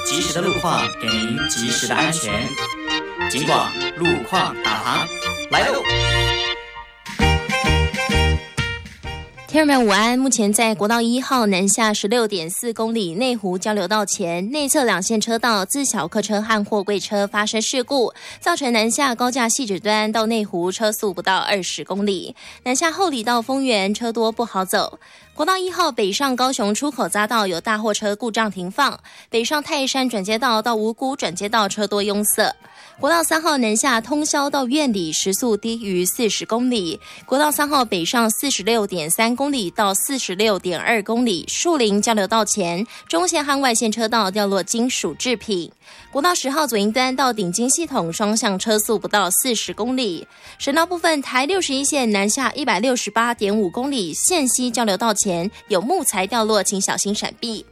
及时的路况，给您及时的安全。警广路况导航来喽！ 听众们午安，目前在国道1号南下16.4公里内湖交流道前内侧两线车道自小客车和货柜车发生事故，造成南下高架汐止端到内湖车速不到20公里，南下后里到丰原车多不好走。国道1号北上高雄出口匝道有大货车故障停放，北上泰山转接道到五股转接道车多拥塞。国道3号南下通霄到苑里时速低于40公里，国道3号北上46.3公里到46.2公里，树林交流道前中线和外线车道掉落金属制品。国道10号左营端到顶金系统双向车速不到40公里。省道部分，台61线南下168.5公里，线西交流道前有木材掉落，请小心闪避。